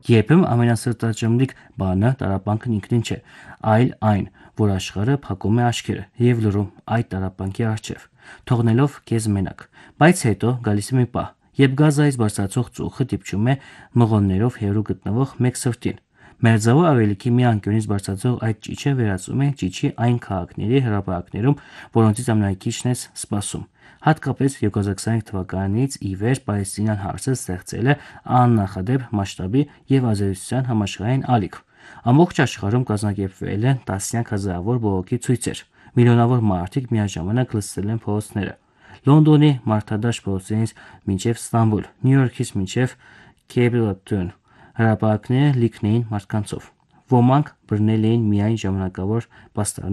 Երբեմն ամենասրտաճմլիկ բանը տառապանքն ինքնին չէ, այլ այն, որ աշխարհը փակում է աչքերը եւ լռում այդ տառապանքի առջեւ, թողնելով քեզ մենակ։ Բայց հետո գալիս է մի պահ, երբ Գազայից բարձրացող ծուխը դիպչում է մղոններով հեռու գտնվող մեկ սրտին։ Մերձավոր Ավելիքի մի անկյունից բարձրացող այդ ճիչը վերածում է ճիչի այն քաղաքների հրապարակներում, որոնցից ամենաքիչն ես սպասում։ Հատկապես 2025 թվականից ի վեր Պալեստինյան հարցը ստեղծել է աննախադեպ մասշտաբի եւ ազդեցության համաշխարհային ալիք։ Ամբողջ աշխարհում կազմակերպվել են տասնյակ հազարավոր բողոքի ցույցեր։ Միլիոնավոր մարդիկ միաժամանակ լցրել են փողոցները։ Լոնդոնի Մարտադաշտ փողոցներից մինչև Ստամբուլ, Նյու Յորքից մինչև Քեյփ-Թաուն հրապարակները լիքն էին մարդկանցով։ Ոմանք բռնել էին միայն ժամանակավոր պաստառներ